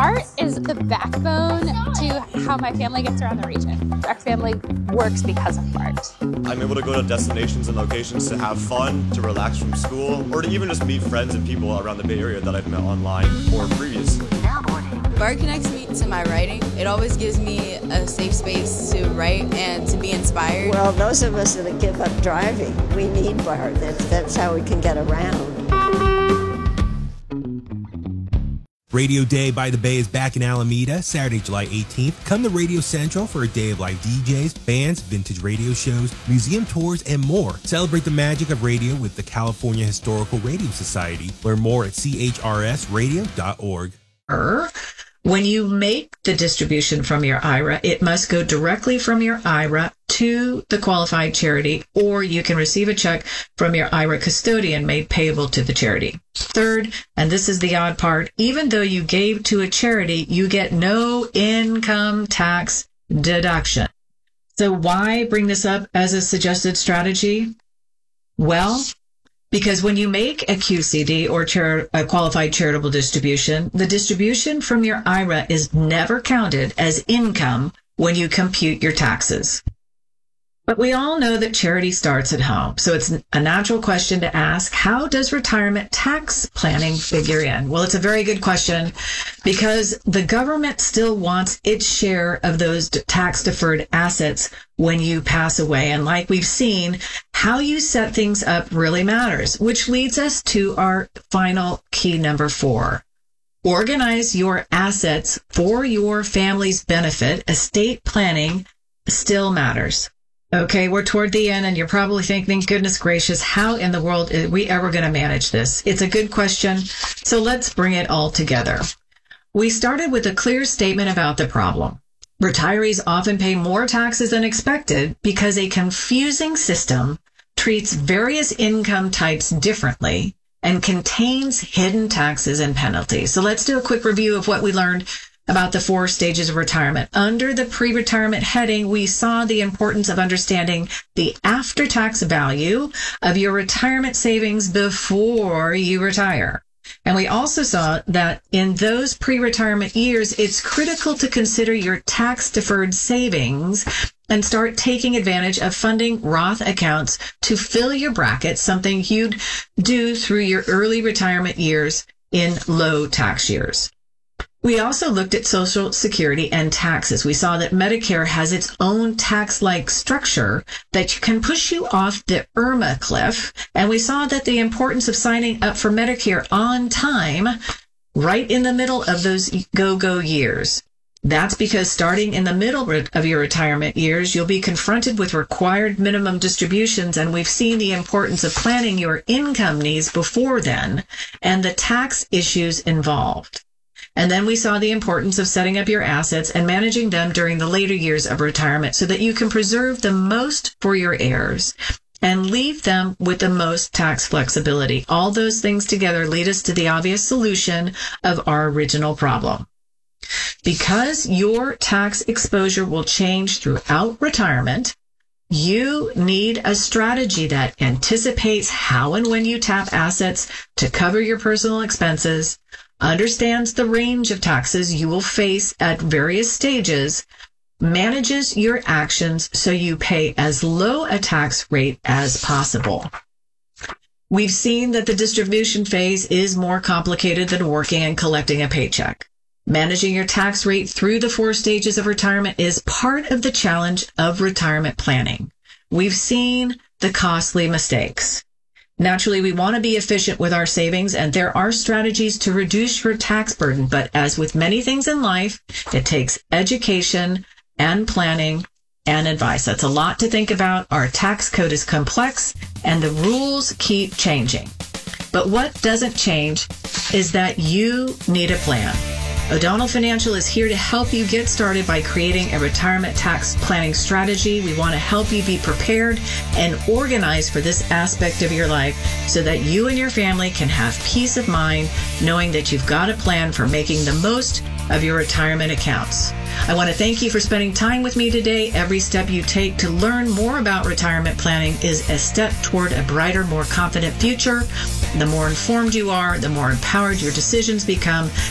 BART is the backbone to how my family gets around the region. Our family works because of BART. I'm able to go to destinations and locations to have fun, to relax from school, or to even just meet friends and people around the Bay Area that I've met online or previously. BART connects me to my writing. It always gives me a safe space to write and to be inspired. Well, those of us that give up driving, we need BART. That's how we can get around. Radio Day by the Bay is back in Alameda, Saturday, July 18th. Come to Radio Central for a day of live DJs, bands, vintage radio shows, museum tours, and more. Celebrate the magic of radio with the California Historical Radio Society. Learn more at chrsradio.org. When you make the distribution from your IRA, it must go directly from your IRA to the qualified charity, or you can receive a check from your IRA custodian made payable to the charity. Third, and this is the odd part, even though you gave to a charity, you get no income tax deduction. So why bring this up as a suggested strategy? Well, because when you make a QCD or a qualified charitable distribution, the distribution from your IRA is never counted as income when you compute your taxes. But we all know that charity starts at home. So it's a natural question to ask, how does retirement tax planning figure in? Well, it's a very good question because the government still wants its share of those tax deferred assets when you pass away. And like we've seen, how you set things up really matters, which leads us to our final key number 4. Organize your assets for your family's benefit. Estate planning still matters. Okay, we're toward the end and you're probably thinking, goodness gracious, how in the world are we ever going to manage this? It's a good question. So let's bring it all together. We started with a clear statement about the problem. Retirees often pay more taxes than expected because a confusing system treats various income types differently and contains hidden taxes and penalties. So let's do a quick review of what we learned about the 4 stages of retirement. Under the pre-retirement heading, we saw the importance of understanding the after-tax value of your retirement savings before you retire. And we also saw that in those pre-retirement years, it's critical to consider your tax-deferred savings and start taking advantage of funding Roth accounts to fill your bracket, something you'd do through your early retirement years in low tax years. We also looked at Social Security and taxes. We saw that Medicare has its own tax-like structure that can push you off the IRMA cliff. And we saw that the importance of signing up for Medicare on time, right in the middle of those go-go years. That's because starting in the middle of your retirement years, you'll be confronted with required minimum distributions, and we've seen the importance of planning your income needs before then and the tax issues involved. And then we saw the importance of setting up your assets and managing them during the later years of retirement so that you can preserve the most for your heirs and leave them with the most tax flexibility. All those things together lead us to the obvious solution of our original problem. Because your tax exposure will change throughout retirement, you need a strategy that anticipates how and when you tap assets to cover your personal expenses, understands the range of taxes you will face at various stages, manages your actions so you pay as low a tax rate as possible. We've seen that the distribution phase is more complicated than working and collecting a paycheck. Managing your tax rate through the 4 stages of retirement is part of the challenge of retirement planning. We've seen the costly mistakes. Naturally, we want to be efficient with our savings, and there are strategies to reduce your tax burden. But as with many things in life, it takes education and planning and advice. That's a lot to think about. Our tax code is complex, and the rules keep changing. But what doesn't change is that you need a plan. O'Donnell Financial is here to help you get started by creating a retirement tax planning strategy. We want to help you be prepared and organized for this aspect of your life so that you and your family can have peace of mind knowing that you've got a plan for making the most of your retirement accounts. I want to thank you for spending time with me today. Every step you take to learn more about retirement planning is a step toward a brighter, more confident future. The more informed you are, the more empowered your decisions become.